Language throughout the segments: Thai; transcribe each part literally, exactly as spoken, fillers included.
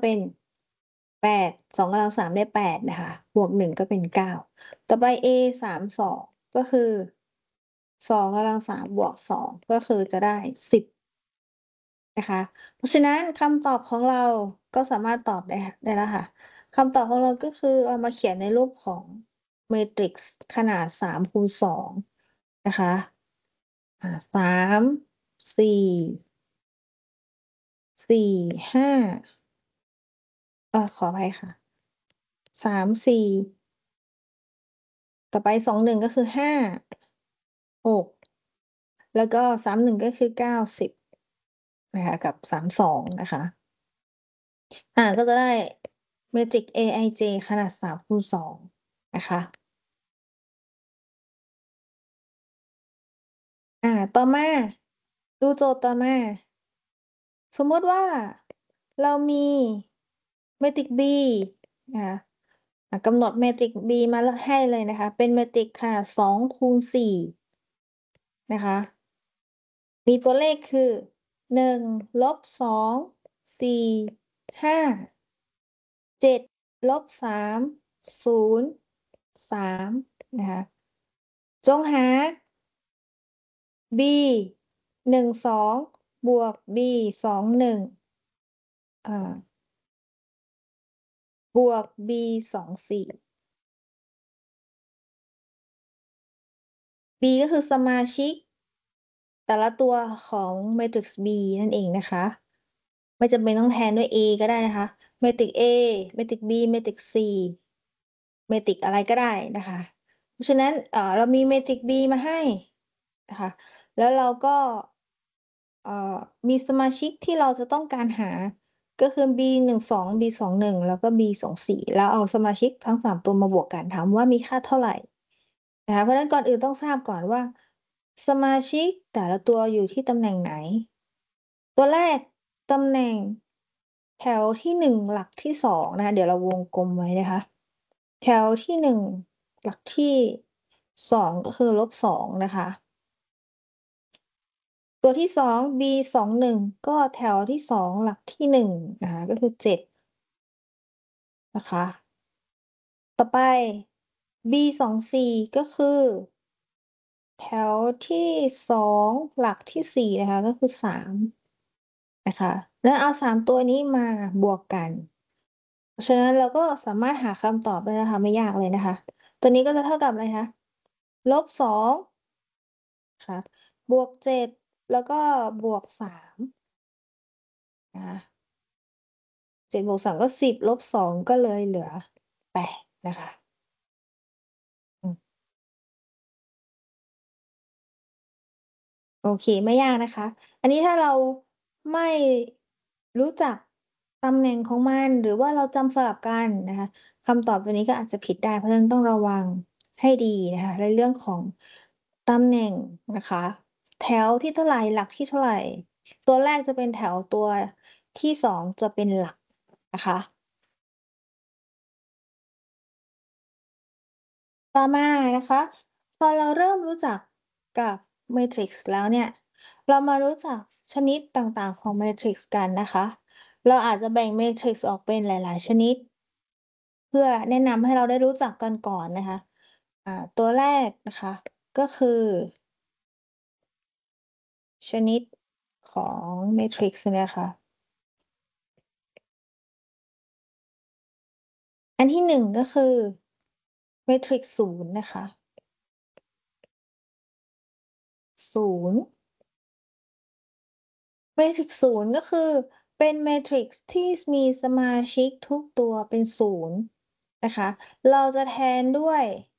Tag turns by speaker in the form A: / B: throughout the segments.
A: เป็น แปด สอง กำลัง สาม ได้ แปด นะคะ บวก หนึ่ง ก็เป็น เก้า ต่อไป A สาม สอง ก็คือ สอง กำลัง สาม บวก สอง ก็คือจะได้ สิบ นะคะ เพราะฉะนั้นคำตอบของเราก็สามารถตอบได้ ห ได้แล้วค่ะ คำตอบของเราก็คือเอามาเขียนในรูปของเมตริกซ์ขนาด สาม คูณ สอง นะคะ อ่า สาม สี่ สี่ ห้า เออ ขออภัยค่ะ สาม สี่ ต่อไป สอง หนึ่ง ก็คือ ห้า หก แล้วก็ สาม หนึ่ง ก็คือ เก้า สิบ นะคะ กับ สาม สอง นะคะ อ่า ก็จะได้เมตริก เอไอเจ ขนาด สาม คูณ สอง นะคะ อ่า ต่อมา ดูโจทย์ต่อมา สมมุติว่าเรามีเมตริก B นะคะ อ่า กำหนดเมตริก B มา ล ให้เลยนะคะ เป็นเมตริกขนาด สอง คูณ สี่ นะคะ มีตัวเลขคือ หนึ่ง ลบ สอง สี่ ห้า เจ็ด ลบ สาม ศูนย์ สาม นะคะ จงหา B หนึ่ง สอง บวก B สอง หนึ่ง อ่า บวก B สอง สี่ B ก็คือสมาชิก แต่ละตัวของเมตริกซ์ B นั่นเองนะคะ ไม่จำเป็นต้องแทนด้วย A ก็ได้นะคะ เมตริก A เมตริก B เมตริก C เมตริกอะไรก็ได้นะคะ เพราะฉะนั้น เอ่อ เรามีเมตริก B มาให้นะคะ แล้วเราก็ เอ่อ มีสมาชิกที่เราจะต้องการหา ก็คือ B หนึ่ง สอง B สอง หนึ่ง แล้วก็ B สอง สี่ แล้วเอาสมาชิกทั้ง สาม ตัวมาบวกกัน ถามว่ามีค่าเท่าไร? นะคะ เพราะฉะนั้นก่อนอื่นต้องทราบก่อนว่า สมาชิกแต่ละตัวอยู่ที่ตำแหน่งไหน ตัวแรกตำแหน่งแถวที่ หนึ่ง หลักที่ สอง นะคะ เดี๋ยวเราวงกลมไว้นะคะ แถวที่ หนึ่ง หลักที่ สอง ก็คือ ลบสอง นะคะ ตัวที่ สอง B สอง หนึ่ง ก็แถวที่ สอง หลักที่ หนึ่ง นะคะ ก็คือ เจ็ด นะคะ ต่อไป B สอง สี่ ก็คือ แถวที่ สอง หลักที่ สี่ นะคะ ก็คือ สาม นะคะ แล้วเอา สาม ตัวนี้มาบวกกัน เพราะฉะนั้นเราก็สามารถหาคำตอบได้นะคะ ไม่ยากเลยนะคะ ตัวนี้ก็จะเท่ากับอะไรคะ ลบ สอง ค่ะ บวก เจ็ด แล้วก็บวก สาม นะคะ เจ็ด บวก สาม ก็ สิบ ลบ สอง ก็เลยเหลือ แปด นะคะ อืม โอเค ไม่ยากนะคะ อันนี้ถ้าเราไม่รู้จักตำแหน่งของมัน หรือว่าเราจำสลับกันนะคะ คำตอบตัวนี้ก็อาจจะผิดได้ เพราะฉะนั้นต้องระวังให้ดีนะคะ ในเรื่องของตำแหน่งนะคะ แถวที่เท่าไร หลักที่เท่าไร ตัวแรกจะเป็นแถว ตัวที่ สอง จะเป็นหลักนะคะ ต่อมานะคะ พอเราเริ่มรู้จักกับเมตริกซ์แล้วเนี่ย เรามารู้จักชนิดต่าง ๆ ของเมตริกซ์กันนะคะ เราอาจจะแบ่งเมตริกซ์ออกเป็นหลาย ๆ ชนิด เพื่อแนะนำให้เราได้รู้จักกันก่อนนะคะ อ่า ตัวแรกนะคะ ก็คือ ชนิดของเมตริกซ์นะคะ อันที่ หนึ่ง ก็คือ เมตริกซ์ ศูนย์ นะคะ ศูนย์ เมตริกซ์ ศูนย์ ก็คือเป็นเมตริกซ์ที่ ส มีสมาชิกทุกตัวเป็น ศูนย์ นะคะ เราจะแทนด้วย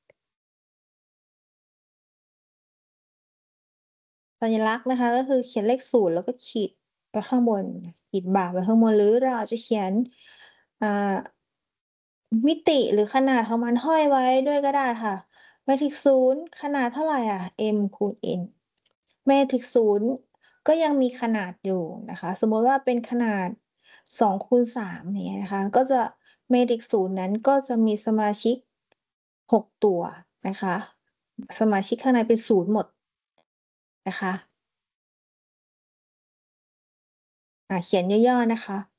A: สัญลักษณ์นะคะ ก็คือเขียนเลข ศูนย์ แล้วก็ขีดไปข้างบน ขีดบ่าไปข้างบน หรือเราอาจจะเขียน อ่า มิติหรือขนาดของมันห้อยไว้ด้วยก็ได้ค่ะ เมตริกซ์ ศูนย์ ขนาดเท่าไรอะ m คูณ n เมตริกซ์ ศูนย์ ก็ยังมีขนาดอยู่นะคะ สมมุติว่าเป็นขนาด สอง คูณ สาม อย่างเงี้ยนะคะ ก็จะ เมตริกซ์ ศูนย์ นั้นก็จะมีสมาชิก หก ตัวนะคะ สมาชิกข้างในเป็น ศูนย์ หมด นะคะ อ่า เขียนย่อ ๆ นะคะ